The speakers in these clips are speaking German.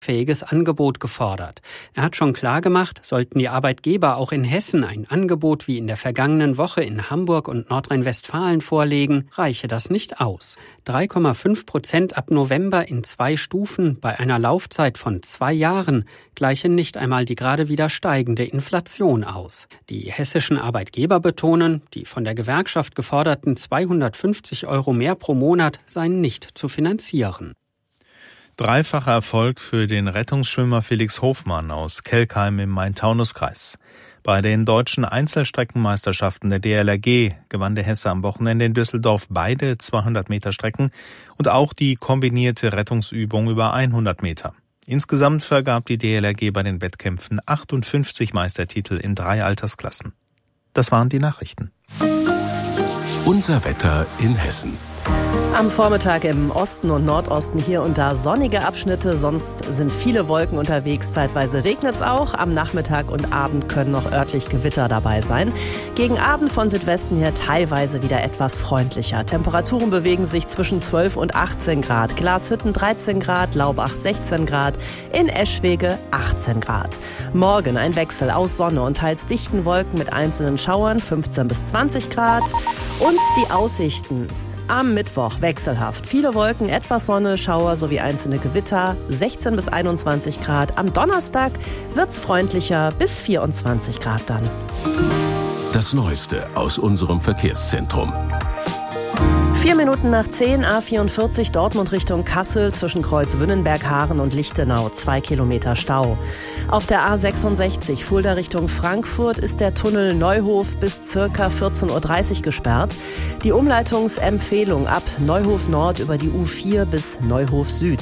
fähiges Angebot gefordert. Er hat schon klargemacht, sollten die Arbeitgeber auch in Hessen ein Angebot wie in der vergangenen Woche in Hamburg und Nordrhein-Westfalen vorlegen, reiche das nicht aus. 3,5% ab November in 2 Stufen bei einer Laufzeit von 2 Jahren gleichen nicht einmal die gerade wieder steigende Inflation aus. Die hessischen Arbeitgeber betonen, die von der Gewerkschaft geforderten 250 € mehr pro Monat seien nicht zu finanzieren. Dreifacher Erfolg für den Rettungsschwimmer Felix Hofmann aus Kelkheim im Main-Taunus-Kreis. Bei den deutschen Einzelstreckenmeisterschaften der DLRG gewann der Hesse am Wochenende in Düsseldorf beide 200 Meter Strecken und auch die kombinierte Rettungsübung über 100 Meter. Insgesamt vergab die DLRG bei den Wettkämpfen 58 Meistertitel in 3 Altersklassen. Das waren die Nachrichten. Unser Wetter in Hessen. Am Vormittag im Osten und Nordosten hier und da sonnige Abschnitte, sonst sind viele Wolken unterwegs, zeitweise regnet es auch. Am Nachmittag und Abend können noch örtlich Gewitter dabei sein. Gegen Abend von Südwesten her teilweise wieder etwas freundlicher. Temperaturen bewegen sich zwischen 12 und 18 Grad. Glashütten 13 Grad, Laubach 16 Grad, in Eschwege 18 Grad. Morgen ein Wechsel aus Sonne und teils dichten Wolken mit einzelnen Schauern, 15 bis 20 Grad. Und die Aussichten. Am Mittwoch wechselhaft. Viele Wolken, etwas Sonne, Schauer sowie einzelne Gewitter, 16 bis 21 Grad. Am Donnerstag wird's freundlicher, bis 24 Grad dann. Das Neueste aus unserem Verkehrszentrum. 4 Minuten nach 10, A44 Dortmund Richtung Kassel zwischen Kreuz Wünnenberg-Haaren und Lichtenau, 2 Kilometer Stau. Auf der A66 Fulda Richtung Frankfurt ist der Tunnel Neuhof bis ca. 14:30 Uhr gesperrt. Die Umleitungsempfehlung ab Neuhof Nord über die U4 bis Neuhof Süd.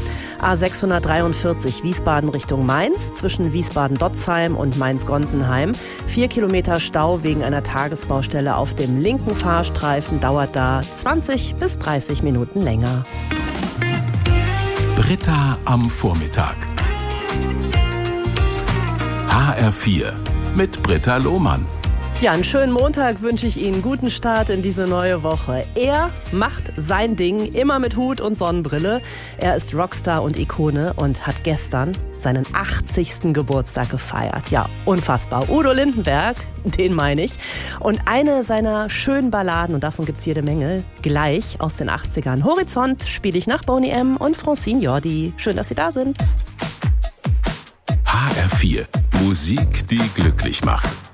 A643 Wiesbaden Richtung Mainz zwischen Wiesbaden-Dotzheim und Mainz-Gonsenheim. 4 Kilometer Stau wegen einer Tagesbaustelle auf dem linken Fahrstreifen, dauert da 20 bis 30 Minuten länger. Britta am Vormittag. HR4 mit Britta Lohmann. Ja, einen schönen Montag wünsche ich Ihnen. Guten Start in diese neue Woche. Er macht sein Ding, immer mit Hut und Sonnenbrille. Er ist Rockstar und Ikone und hat gestern seinen 80. Geburtstag gefeiert. Ja, unfassbar. Udo Lindenberg, den meine ich. Und eine seiner schönen Balladen, und davon gibt's jede Menge, gleich aus den 80ern. Horizont spiele ich nach Boney M. und Francine Jordi. Schön, dass Sie da sind. HR4, Musik, die glücklich macht.